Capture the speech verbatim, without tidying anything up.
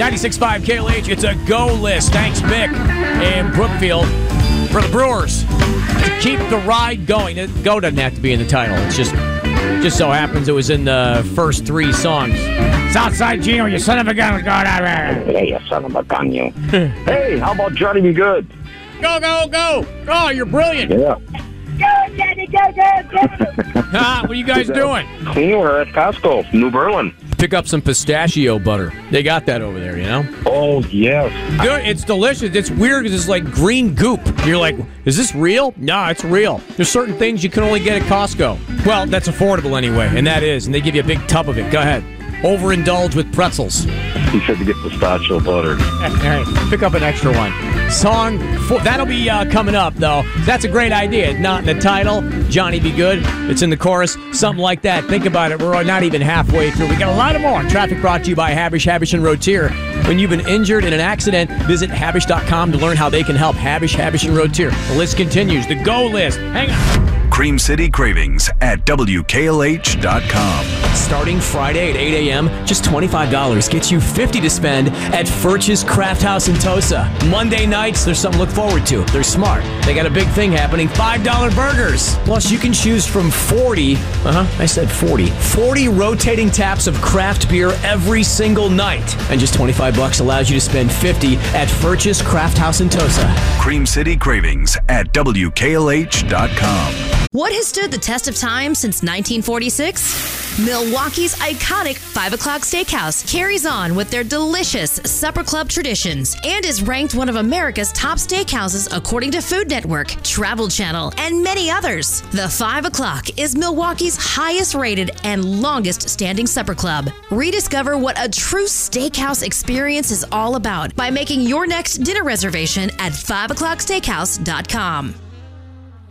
ninety-six point five K L H, it's a go list. Thanks, Mick and Brookfield. For the Brewers, to keep the ride going. Go doesn't have to be in the title. It's just just so happens it was in the first three songs. Southside Gino, you son of a gun. Hey, you son of a gun, you. Hey, how about Johnny Be Good? Go, go, go. Oh, you're brilliant. Yeah. Go, Johnny, go, go, go. Ah, what are you guys doing? We're at Costco, New Berlin. Pick up some pistachio butter. They got that over there, you know? Oh, yes. Dude, it's delicious. It's weird because it's like green goop. You're like, is this real? No, it's real. There's certain things you can only get at Costco. Well, that's affordable anyway, and that is. And they give you a big tub of it. Go ahead. Overindulge with pretzels. He said to get pistachio butter. All right, pick up an extra one. Song four, that'll be uh, coming up, though. That's a great idea. It's not in the title, Johnny Be Good. It's in the chorus, something like that. Think about it. We're not even halfway through. We got a lot of more. Traffic brought to you by Habish, Habish, and Rotier. When you've been injured in an accident, visit Habish dot com to learn how they can help. Habish, Habish, and Rotier. The list continues. The go list. Hang on. Cream City Cravings at W K L H dot com. Starting Friday at eight a.m., just twenty-five dollars gets you fifty dollars to spend at Furch's Craft House in Tosa. Monday nights, there's something to look forward to. They're smart. They got a big thing happening, five dollar burgers. Plus, you can choose from forty, uh-huh, I said forty, forty rotating taps of craft beer every single night. And just twenty-five bucks allows you to spend fifty at Furch's Craft House in Tosa. Cream City Cravings at W K L H dot com. What has stood the test of time since nineteen forty-six? Milwaukee's iconic five o'clock Steakhouse carries on with their delicious supper club traditions and is ranked one of America's top steakhouses according to Food Network, Travel Channel, and many others. The five o'clock is Milwaukee's highest rated and longest standing supper club. Rediscover what a true steakhouse experience is all about by making your next dinner reservation at five o'clock steakhouse dot com.